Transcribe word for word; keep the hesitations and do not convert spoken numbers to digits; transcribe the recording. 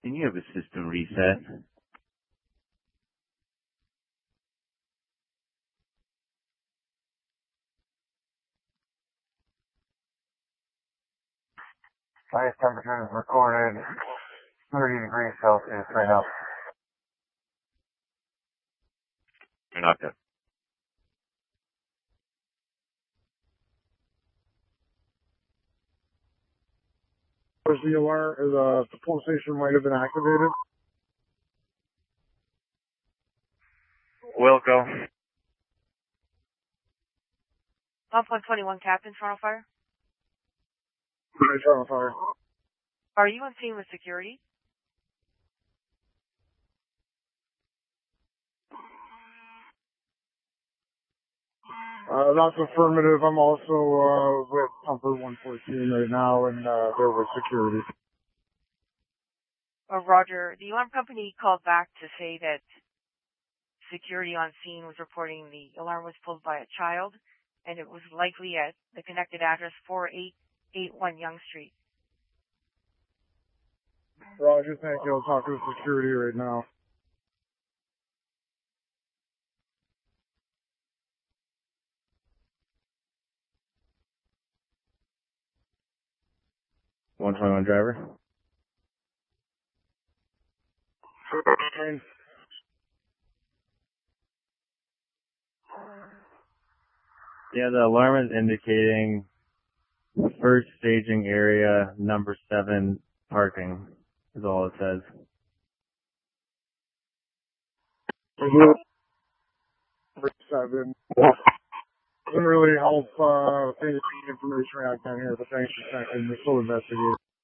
Can you have a system reset? Highest temperature is recorded thirty degrees Celsius right now. You're not good. Was the alarm, or the, the pulsation might have been activated? Wilco. one point two one, Captain, Toronto Fire. Right, Toronto Fire. Are you on scene with security? Uh, that's affirmative. I'm also uh, with Pumper one fourteen right now, and uh, they're with security. Oh, Roger. The alarm company called back to say that security on scene was reporting the alarm was pulled by a child, and it was likely at the connected address four eight eight one Yonge Street. Roger, thank you. I'll talk to the security right now. one twenty-one driver. Yeah, the alarm is indicating first staging area, number seven, parking, is all it says. Number seven. Doesn't really help uh, any information right down here, but thanks for checking. We're still investigating.